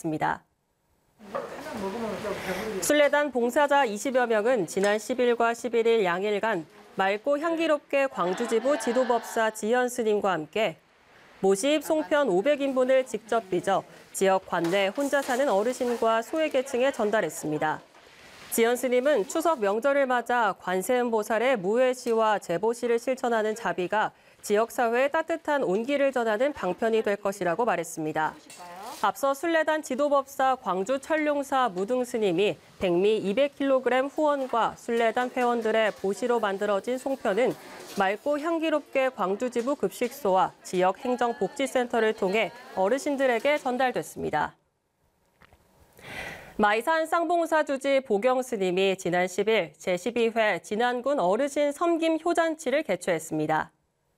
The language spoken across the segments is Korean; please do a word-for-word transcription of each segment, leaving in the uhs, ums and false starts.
전달했습니다. 순례단 봉사자 이십여 명은 지난 십일과 십일일 양일간 맑고 향기롭게 광주지부 지도법사 지현 스님과 함께 모시입 송편 오백 인분을 직접 빚어 지역 관내 혼자 사는 어르신과 소외계층에 전달했습니다. 지현 스님은 추석 명절을 맞아 관세음보살의 무회시와 제보시를 실천하는 자비가 지역사회에 따뜻한 온기를 전하는 방편이 될 것이라고 말했습니다. 앞서 순례단 지도법사 광주철룡사 무등 스님이 백미 이백 킬로그램 후원과 순례단 회원들의 보시로 만들어진 송편은 맑고 향기롭게 광주지부 급식소와 지역 행정복지센터를 통해 어르신들에게 전달됐습니다. 마이산 쌍봉사 주지 보경 스님이 지난 십일 제십이 회 진안군 어르신 섬김 효잔치를 개최했습니다.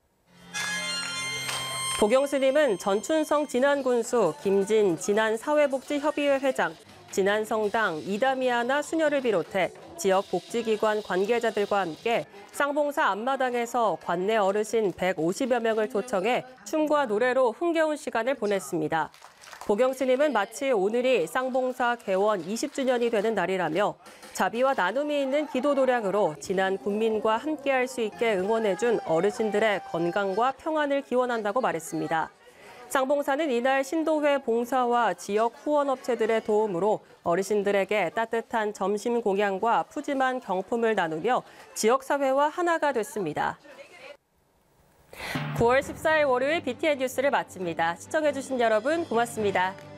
보경 스님은 전춘성 진안군수 김진 진안사회복지협의회 회장, 진안성당 이다미아나 수녀를 비롯해 지역 복지기관 관계자들과 함께 쌍봉사 앞마당에서 관내 어르신 백오십여 명을 초청해 춤과 노래로 흥겨운 시간을 보냈습니다. 보경 스님은 마치 오늘이 쌍봉사 개원 이십 주년이 되는 날이라며 자비와 나눔이 있는 기도 도량으로 지난 군민과 함께할 수 있게 응원해준 어르신들의 건강과 평안을 기원한다고 말했습니다. 쌍봉사는 이날 신도회 봉사와 지역 후원업체들의 도움으로 어르신들에게 따뜻한 점심 공양과 푸짐한 경품을 나누며 지역사회와 하나가 됐습니다. 구월 십사일 월요일 비티엔 뉴스를 마칩니다. 시청해주신 여러분 고맙습니다.